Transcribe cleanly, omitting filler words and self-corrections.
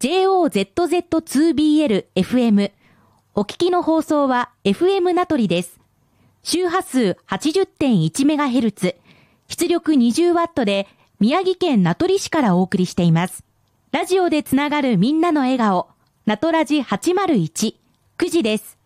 JOZZ2BL FM。お聞きの放送は FM 名取です。周波数 80.1MHz、出力 20W で宮城県名取市からお送りしています。ラジオでつながるみんなの笑顔、名取ラジ801、9時です。